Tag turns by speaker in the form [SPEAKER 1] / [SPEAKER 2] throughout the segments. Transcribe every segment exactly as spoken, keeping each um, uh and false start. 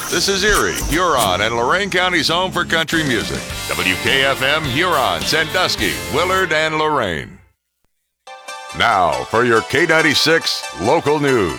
[SPEAKER 1] This is Erie, Huron, and Lorain County's home for country music. W K F M, Huron, Sandusky, Willard, and Lorain. Now for your K ninety-six local news.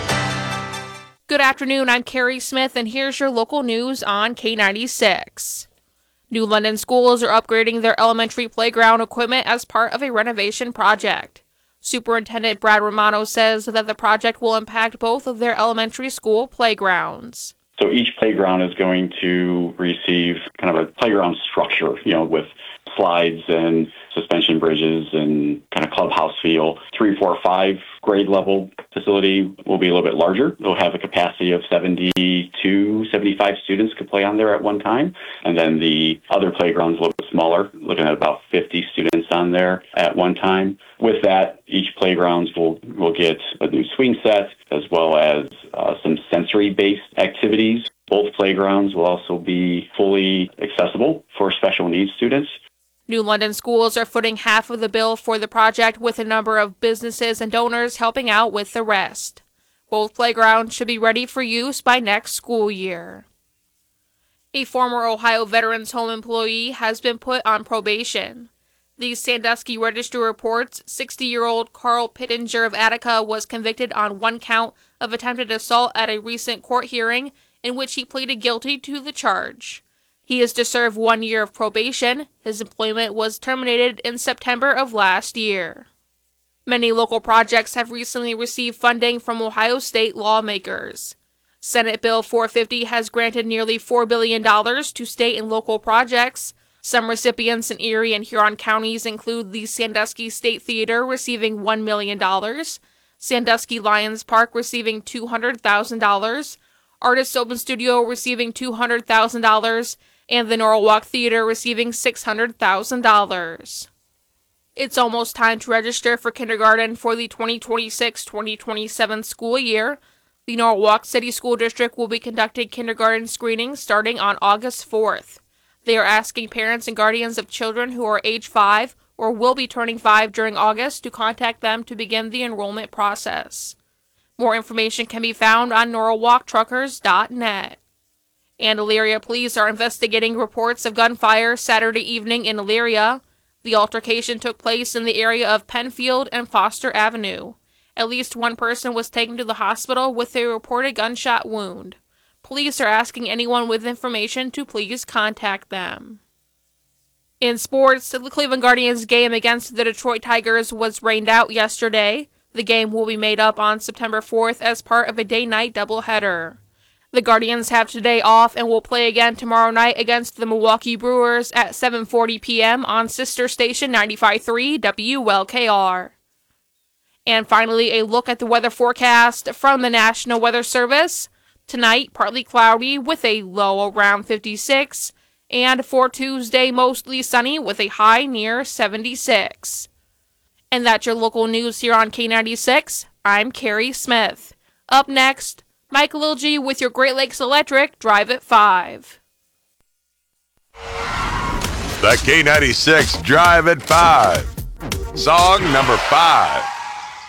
[SPEAKER 2] Good afternoon, I'm Carrie Smith, and here's your local news on K ninety-six. New London schools are upgrading their elementary playground equipment as part of a renovation project. Superintendent Brad Romano says that the project will impact both of their elementary school playgrounds.
[SPEAKER 3] So each playground is going to receive kind of a playground structure, you know, with slides and suspension bridges and kind of clubhouse feel. Three, four, five grade level facility will be a little bit larger. It'll have a capacity of seventy-two, seventy-five students could play on there at one time. And then the other playground's a little bit smaller, looking at about fifty students on there at one time. With that, each playground will, will get a new swing set as well as uh, some sensory-based activities. Both playgrounds will also be fully accessible for special needs students.
[SPEAKER 2] New London schools are footing half of the bill for the project, with a number of businesses and donors helping out with the rest. Both playgrounds should be ready for use by next school year. A former Ohio Veterans Home employee has been put on probation. The Sandusky Register reports sixty-year-old Carl Pittenger of Attica was convicted on one count of attempted assault at a recent court hearing in which he pleaded guilty to the charge. He is to serve one year of probation. His employment was terminated in September of last year. Many local projects have recently received funding from Ohio state lawmakers. Senate Bill four fifty has granted nearly four billion dollars to state and local projects. Some recipients in Erie and Huron counties include the Sandusky State Theater receiving one million dollars, Sandusky Lions Park receiving two hundred thousand dollars, Artists Open Studio receiving two hundred thousand dollars, and the Norwalk Theater receiving six hundred thousand dollars. It's almost time to register for kindergarten for the twenty twenty-six twenty twenty-seven school year. The Norwalk City School District will be conducting kindergarten screenings starting on August fourth. They are asking parents and guardians of children who are age five or will be turning five during August to contact them to begin the enrollment process. More information can be found on norwalk truckers dot net. And Elyria police are investigating reports of gunfire Saturday evening in Elyria. The altercation took place in the area of Penfield and Foster Avenue. At least one person was taken to the hospital with a reported gunshot wound. Police are asking anyone with information to please contact them. In sports, the Cleveland Guardians game against the Detroit Tigers was rained out yesterday. The game will be made up on September fourth as part of a day-night doubleheader. The Guardians have today off and will play again tomorrow night against the Milwaukee Brewers at seven forty p.m. on sister station ninety-five point three W L K R. And finally, a look at the weather forecast from the National Weather Service. Tonight, partly cloudy with a low around fifty-six, and for Tuesday, mostly sunny with a high near seventy-six. And that's your local news here on K ninety-six. I'm Carrie Smith. Up next, Michael Ilgy with your Great Lakes Electric Drive at five.
[SPEAKER 1] The K ninety-six Drive at five. Song number five.